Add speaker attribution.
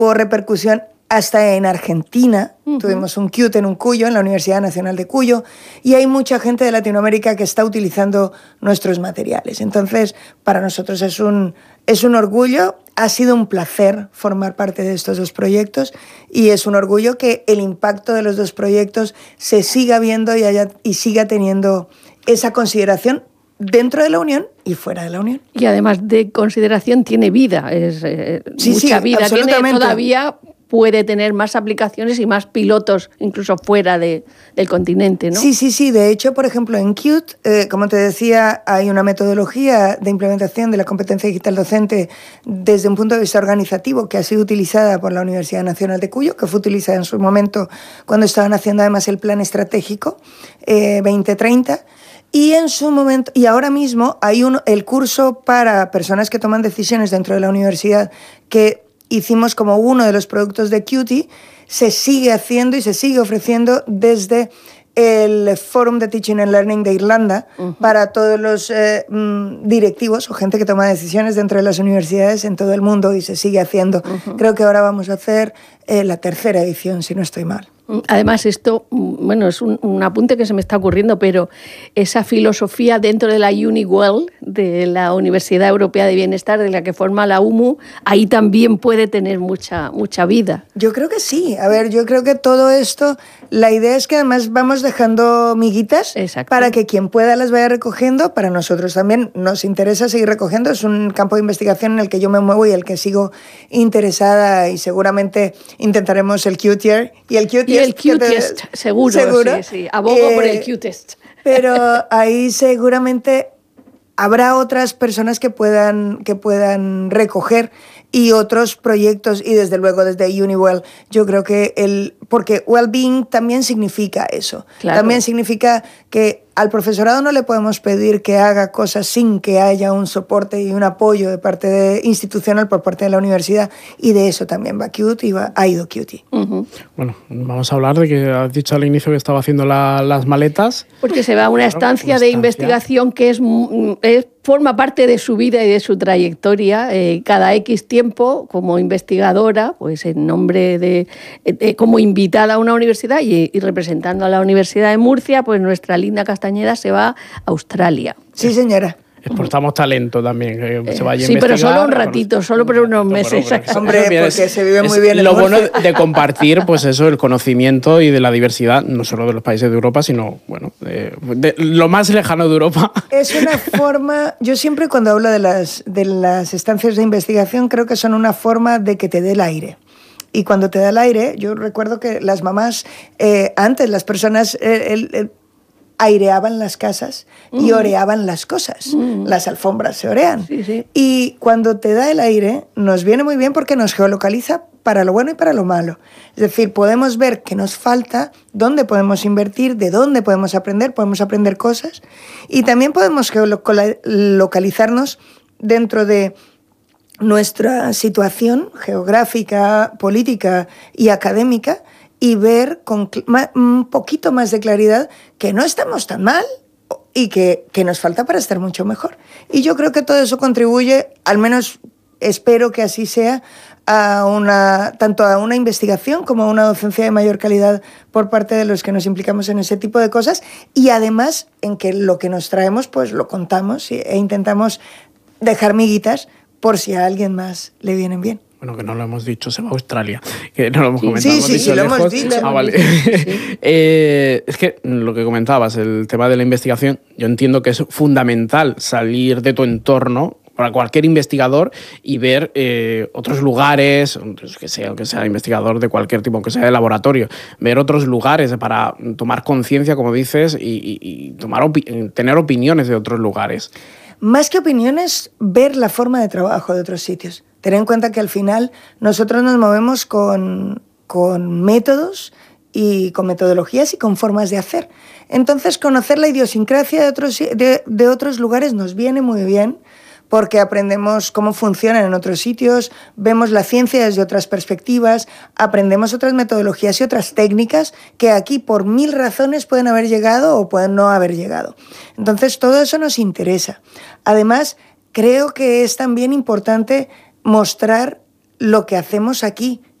Speaker 1: Hubo repercusión hasta en Argentina. Tuvimos un Qt en un Cuyo, en la Universidad Nacional de Cuyo, y hay mucha gente de Latinoamérica que está utilizando nuestros materiales. Entonces, para nosotros es un orgullo, ha sido un placer formar parte de estos dos proyectos, y es un orgullo que el impacto de los dos proyectos se siga viendo y siga teniendo esa consideración dentro de la Unión y fuera de la Unión.
Speaker 2: Y además de consideración tiene vida, mucha vida, tiene todavía... puede tener más aplicaciones y más pilotos, incluso fuera del continente, ¿no?
Speaker 1: Sí. De hecho, por ejemplo, en Qt, como te decía, hay una metodología de implementación de la competencia digital docente desde un punto de vista organizativo que ha sido utilizada por la Universidad Nacional de Cuyo, que fue utilizada en su momento cuando estaban haciendo además el plan estratégico 2030. Y en su momento, y ahora mismo hay el curso para personas que toman decisiones dentro de la universidad que hicimos como uno de los productos de Qt, se sigue haciendo y se sigue ofreciendo desde el Forum de Teaching and Learning de Irlanda para todos los directivos o gente que toma decisiones dentro de las universidades en todo el mundo, y se sigue haciendo. Creo que ahora vamos a hacer la 3ª edición, si no estoy mal.
Speaker 2: Además, esto, bueno, es un apunte que se me está ocurriendo, pero esa filosofía dentro de la UniWell, de la Universidad Europea de Bienestar, de la que forma la UMU, ahí también puede tener mucha vida.
Speaker 1: Yo creo que sí. A ver, yo creo que todo esto, la idea es que además vamos dejando miguitas.
Speaker 2: Exacto.
Speaker 1: Para que quien pueda las vaya recogiendo. Para nosotros también nos interesa seguir recogiendo. Es un campo de investigación en el que yo me muevo y el que sigo interesada, y seguramente intentaremos el Qt y el Qt.
Speaker 2: Y el Qtest, seguro. Sí. Abogo por el Qtest.
Speaker 1: Pero ahí seguramente habrá otras personas que puedan recoger, y otros proyectos, y desde luego desde UniWell, yo creo que porque well-being también significa eso.
Speaker 2: Claro.
Speaker 1: También significa que al profesorado no le podemos pedir que haga cosas sin que haya un soporte y un apoyo de parte institucional por parte de la universidad, y de eso también va Qt y ha ido Qt.
Speaker 3: Bueno, vamos a hablar de que has dicho al inicio que estaba haciendo las maletas.
Speaker 2: Porque se va a una estancia de investigación que forma parte de su vida y de su trayectoria. Cada X tiempo, como investigadora, pues en nombre como invitada a una universidad y representando a la Universidad de Murcia, pues nuestra Linda Castañeda se va a Australia.
Speaker 1: Sí, señora.
Speaker 3: Exportamos talento también, que se vaya a
Speaker 2: sí,
Speaker 3: investigar.
Speaker 2: Pero solo un ratito, solo por unos meses.
Speaker 1: Hombre, porque se vive muy bien en
Speaker 3: lo
Speaker 1: Murcia.
Speaker 3: bueno de compartir, pues eso, el conocimiento y de la diversidad, no solo de los países de Europa, sino, bueno, de lo más lejano de Europa.
Speaker 1: Es una forma, yo siempre cuando hablo de las estancias de investigación, creo que son una forma de que te dé el aire. Y cuando te da el aire, yo recuerdo que las mamás, antes las personas aireaban las casas y oreaban las cosas. Las alfombras se orean.
Speaker 2: Sí.
Speaker 1: Y cuando te da el aire, nos viene muy bien porque nos geolocaliza para lo bueno y para lo malo. Es decir, podemos ver qué nos falta, dónde podemos invertir, de dónde podemos aprender cosas, y también podemos geolocalizarnos dentro de nuestra situación geográfica, política y académica, y ver con un poquito más de claridad que no estamos tan mal y que nos falta para estar mucho mejor. Y yo creo que todo eso contribuye, al menos espero que así sea, tanto a una investigación como a una docencia de mayor calidad por parte de los que nos implicamos en ese tipo de cosas, y además en que lo que nos traemos pues lo contamos e intentamos dejar miguitas por si a alguien más le vienen bien.
Speaker 3: Bueno, que no lo hemos dicho, se va a Australia, que no lo hemos comentado.
Speaker 1: Sí, lo hemos dicho.
Speaker 3: Vale. Sí. Es que lo que comentabas, el tema de la investigación, yo entiendo que es fundamental salir de tu entorno para cualquier investigador y ver otros lugares, que sea investigador de cualquier tipo, aunque sea de laboratorio, ver otros lugares para tomar conciencia, como dices, y tener opiniones de otros lugares.
Speaker 1: Más que opiniones, ver la forma de trabajo de otros sitios. Ten en cuenta que al final nosotros nos movemos con métodos y con metodologías y con formas de hacer. Entonces, conocer la idiosincrasia de otros lugares nos viene muy bien, porque aprendemos cómo funcionan en otros sitios, vemos la ciencia desde otras perspectivas, aprendemos otras metodologías y otras técnicas que aquí por 1000 razones pueden haber llegado o pueden no haber llegado. Entonces, todo eso nos interesa. Además, creo que es también importante mostrar lo que hacemos aquí